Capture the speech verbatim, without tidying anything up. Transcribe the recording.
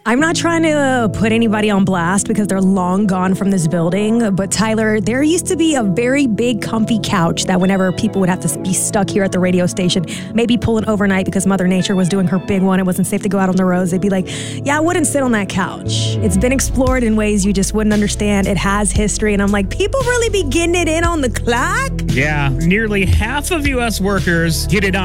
I'm not trying to put anybody on blast because they're long gone from this building, but Tyler, there used to be a very big comfy couch that whenever people would have to be stuck here at the radio station, maybe pulling overnight because Mother Nature was doing her big one, it wasn't safe to go out on the roads, they'd be like, yeah, I wouldn't sit on that couch. It's been explored in ways you just wouldn't understand. It has history, and I'm like, people really be getting it in on the clock? Yeah, nearly half of U S workers get it on